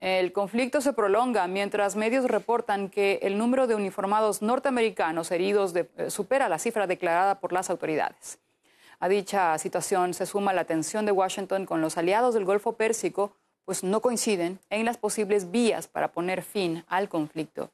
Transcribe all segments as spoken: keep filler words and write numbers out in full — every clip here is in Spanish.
El conflicto se prolonga mientras medios reportan que el número de uniformados norteamericanos heridos de, eh, supera la cifra declarada por las autoridades. A dicha situación se suma la tensión de Washington con los aliados del Golfo Pérsico, pues no coinciden en las posibles vías para poner fin al conflicto.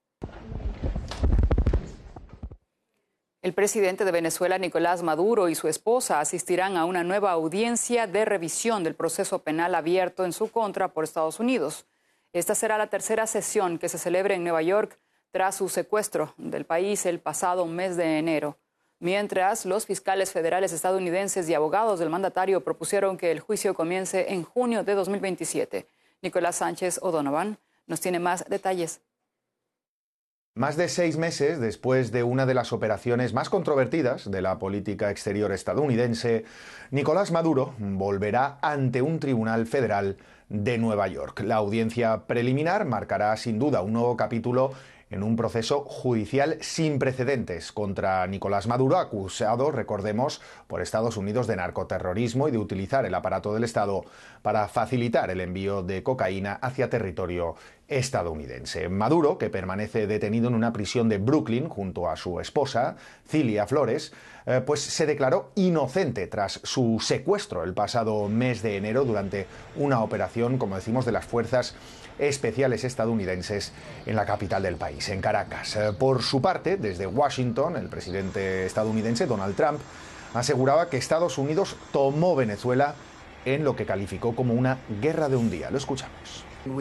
El presidente de Venezuela, Nicolás Maduro, y su esposa asistirán a una nueva audiencia de revisión del proceso penal abierto en su contra por Estados Unidos. Esta será la tercera sesión que se celebre en Nueva York tras su secuestro del país el pasado mes de enero. Mientras, los fiscales federales estadounidenses y abogados del mandatario propusieron que el juicio comience en junio de dos mil veintisiete. Nicolás Sánchez O'Donovan nos tiene más detalles. Más de seis meses después de una de las operaciones más controvertidas de la política exterior estadounidense, Nicolás Maduro volverá ante un tribunal federal de Nueva York. La audiencia preliminar marcará sin duda un nuevo capítulo en un proceso judicial sin precedentes contra Nicolás Maduro, acusado, recordemos, por Estados Unidos de narcoterrorismo y de utilizar el aparato del Estado para facilitar el envío de cocaína hacia territorio estadounidense. Maduro, que permanece detenido en una prisión de Brooklyn junto a su esposa, Cilia Flores, eh, pues se declaró inocente tras su secuestro el pasado mes de enero durante una operación, como decimos, de las fuerzas especiales estadounidenses en la capital del país, en Caracas. Por su parte, desde Washington, el presidente estadounidense Donald Trump aseguraba que Estados Unidos tomó Venezuela en lo que calificó como una guerra de un día. Lo escuchamos.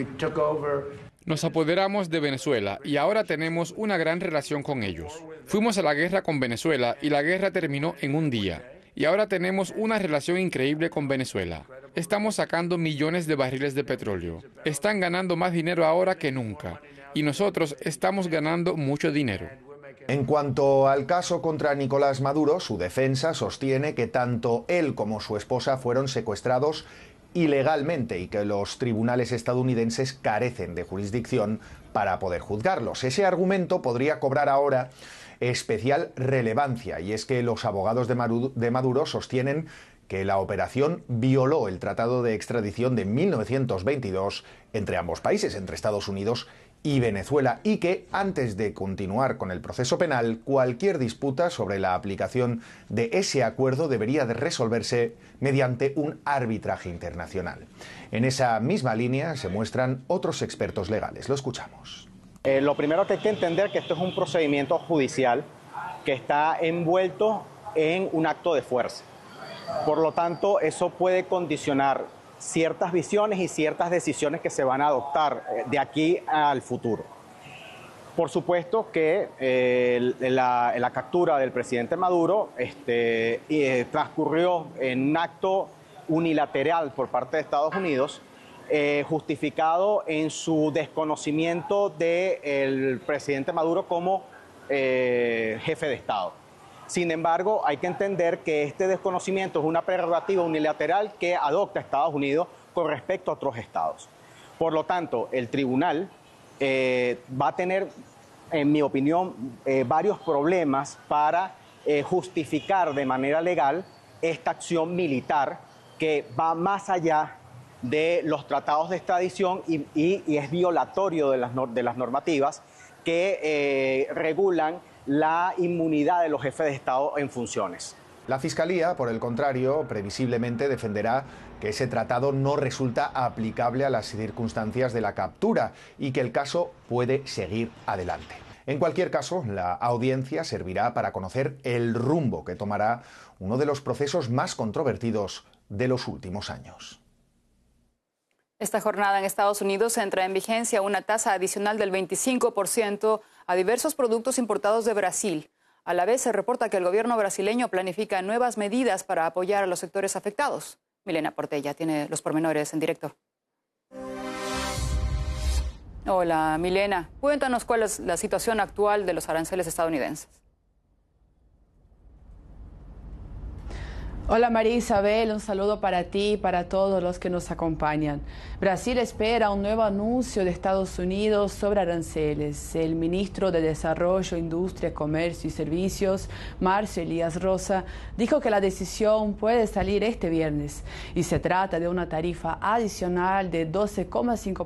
Nos apoderamos de Venezuela y ahora tenemos una gran relación con ellos. Fuimos a la guerra con Venezuela y la guerra terminó en un día. Y ahora tenemos una relación increíble con Venezuela. Estamos sacando millones de barriles de petróleo. Están ganando más dinero ahora que nunca. Y nosotros estamos ganando mucho dinero. En cuanto al caso contra Nicolás Maduro, su defensa sostiene que tanto él como su esposa fueron secuestrados ilegalmente y que los tribunales estadounidenses carecen de jurisdicción para poder juzgarlos. Ese argumento podría cobrar ahora especial relevancia, y es que los abogados de Maduro, de Maduro sostienen que la operación violó el tratado de extradición de mil novecientos veintidós entre ambos países, entre Estados Unidos y Venezuela, y que antes de continuar con el proceso penal, cualquier disputa sobre la aplicación de ese acuerdo debería de resolverse mediante un arbitraje internacional. En esa misma línea se muestran otros expertos legales. Lo escuchamos. Eh, lo primero que hay que entender es que esto es un procedimiento judicial que está envuelto en un acto de fuerza. Por lo tanto, eso puede condicionar ciertas visiones y ciertas decisiones que se van a adoptar de aquí al futuro. Por supuesto que eh, la, la captura del presidente Maduro este, eh, transcurrió en un acto unilateral por parte de Estados Unidos, eh, justificado en su desconocimiento del presidente Maduro como eh, jefe de Estado. Sin embargo, hay que entender que este desconocimiento es una prerrogativa unilateral que adopta Estados Unidos con respecto a otros estados. Por lo tanto, el tribunal eh, va a tener, en mi opinión, eh, varios problemas para eh, justificar de manera legal esta acción militar que va más allá de los tratados de extradición y, y, y es violatorio de las, de las normativas que eh, regulan la inmunidad de los jefes de Estado en funciones. La Fiscalía, por el contrario, previsiblemente defenderá que ese tratado no resulta aplicable a las circunstancias de la captura y que el caso puede seguir adelante. En cualquier caso, la audiencia servirá para conocer el rumbo que tomará uno de los procesos más controvertidos de los últimos años. Esta jornada en Estados Unidos entra en vigencia una tasa adicional del veinticinco por ciento a diversos productos importados de Brasil. A la vez se reporta que el gobierno brasileño planifica nuevas medidas para apoyar a los sectores afectados. Milena Portella tiene los pormenores en directo. Hola, Milena. Cuéntanos cuál es la situación actual de los aranceles estadounidenses. Hola María Isabel, un saludo para ti y para todos los que nos acompañan. Brasil espera un nuevo anuncio de Estados Unidos sobre aranceles. El ministro de Desarrollo, Industria, Comercio y Servicios, Márcio Elias Rosa, dijo que la decisión puede salir este viernes y se trata de una tarifa adicional de doce coma cinco